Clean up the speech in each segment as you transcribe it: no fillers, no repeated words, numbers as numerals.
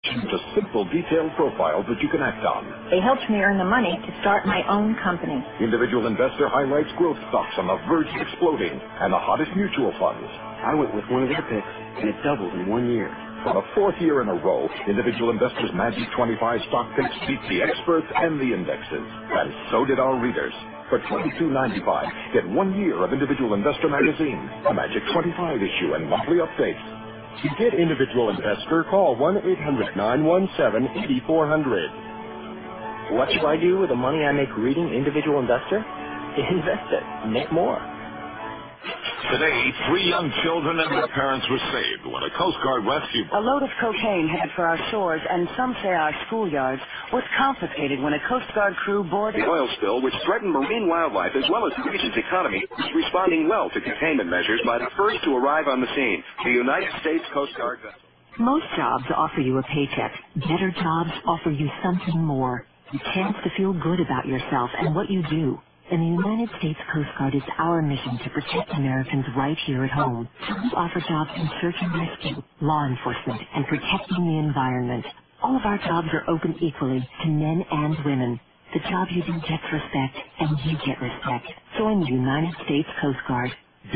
to simple, detailed profiles that you can act on. They helped me earn the money to start my own company. Individual Investor highlights growth stocks on the verge of exploding and the hottest mutual funds. I went with one of their picks, and it doubled in 1 year. For the fourth year in a row, Individual Investor's Magic 25 stock picks beat the experts and the indexes. And so did our readers. For $22.95, get 1 year of Individual Investor magazine, a Magic 25 issue, and monthly updates. To get Individual Investor, call 1-800-917-8400. What do I do with the money I make reading Individual Investor? Invest it. Make more. Today, 3 young children and their parents were saved when a Coast Guard rescue... A load of cocaine headed for our shores, and some say our schoolyards, was confiscated when a Coast Guard crew boarded... The oil spill, which threatened marine wildlife as well as the region's economy, is responding well to containment measures by the first to arrive on the scene, the United States Coast Guard vessel. Most jobs offer you a paycheck. Better jobs offer you something more. The chance to feel good about yourself and what you do. In the United States Coast Guard, it's our mission to protect Americans right here at home. We offer jobs in search and rescue, law enforcement, and protecting the environment. All of our jobs are open equally to men and women. The job you do gets respect, and you get respect. Join the United States Coast Guard.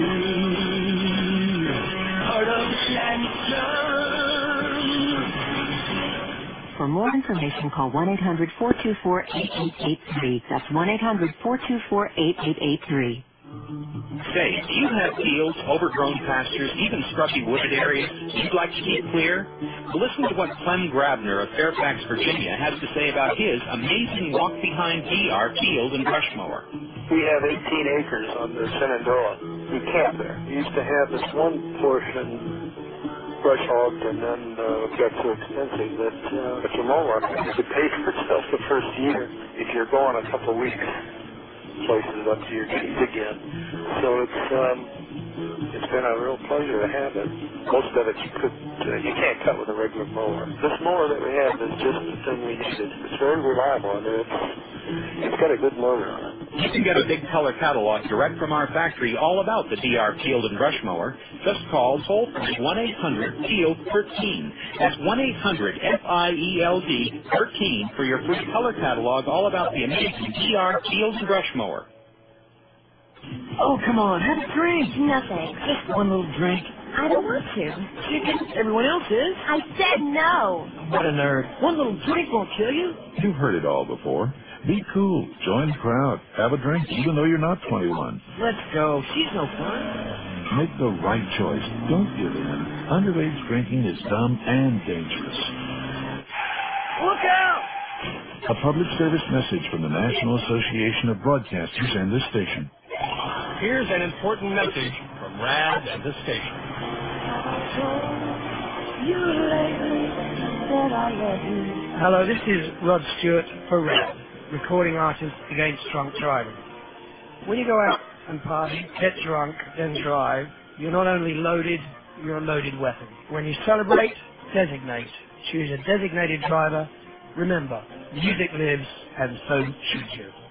For more information, call 1-800-424-8883. That's 1-800-424-8883. Say, do you have fields, overgrown pastures, even scrubby wooded areas you'd like to keep clear? Well, listen to what Clem Grabner of Fairfax, Virginia, has to say about his amazing walk-behind DR field and brush mower. We have 18 acres on the Shenandoah. We camp there. We used to have this one portion brush hogged, and then it got so expensive that the mower could pay for itself the first year if you're going a couple of weeks places up to your needs again. So it's been a real pleasure to have it. Most of it you can't cut with a regular mower. This mower that we have is just the thing we needed. It's very reliable, and it's got a good motor on it. You can get a big color catalog direct from our factory all about the DR Field and Brush Mower. Just call toll-free 1-800-FIELD-13. That's 1-800-FIELD-13 for your free color catalog all about the amazing DR Field and Brush Mower. Oh, come on, have a drink. No, thanks. Just one little drink. I don't want to. Chicken, everyone else is. I said no. What a nerd. One little drink won't kill you. You've heard it all before. Be cool. Join the crowd. Have a drink even though you're not 21. Let's go. She's no fun. Make the right choice. Don't give in. Underage drinking is dumb and dangerous. Look out! A public service message from the National Association of Broadcasters and this station. Here's an important message from RAD and this station. Hello, this is Rod Stewart for RAD, recording artist against drunk driving. When you go out and party, get drunk, then drive, you're not only loaded, you're a loaded weapon. When you celebrate, designate. Choose a designated driver. Remember, music lives, and so should you.